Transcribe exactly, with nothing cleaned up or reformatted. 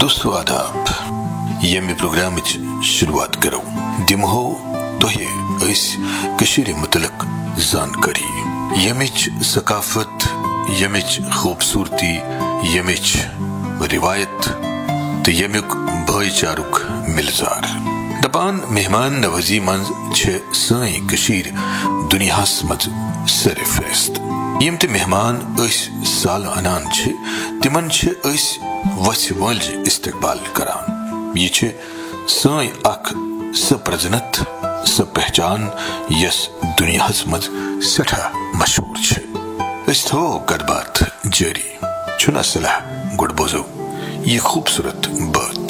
दोस्तों आदाब यमि प्रोग्राम शुरुआत करो दिमहो तोहे इस कशीर मुतलक जानकारी यमिच सकाफत यमिच खूबसूरती यमिच रिवायत तो यमुक भाईचारुक मिलजार दपान मेहमान नवाजी मंज छे साई कशीर दुनियास मज सरफहरिस्त यम ते मेहमान अस साल अनान छे तिमन छे अस वस वल इस्तकबाल करान ये छे साई अख स प्रजनत स पहचान यस दुनियास मज सठा मशहूर छे अस थो गदबात जारी छुना सलाह गुड बोजो ये खूबसूरत बात